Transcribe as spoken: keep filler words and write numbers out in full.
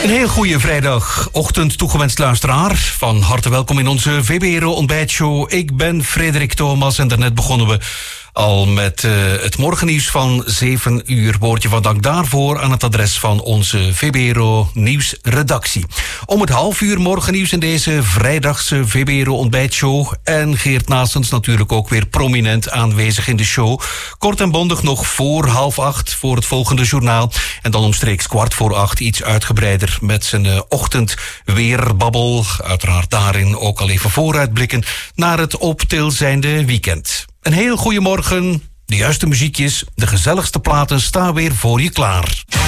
Een heel goede vrijdagochtend toegewenst luisteraar. Van harte welkom in onze V B R O ontbijtshow. Ik ben Frederik Thomas en daarnet begonnen we al met uh, het morgennieuws van zeven uur. Woordje van dank daarvoor aan het adres van onze V B R O nieuwsredactie. Om het half uur morgennieuws in deze vrijdagse V B R O ontbijtshow. En Geert Naastens natuurlijk ook weer prominent aanwezig in de show. Kort en bondig nog voor half acht voor het volgende journaal. En dan omstreeks kwart voor acht iets uitgebreider met zijn uh, ochtendweerbabbel. Uiteraard daarin ook al even vooruitblikken naar het op til zijnde weekend. Een heel goede morgen, de juiste muziekjes, de gezelligste platen staan weer voor je klaar.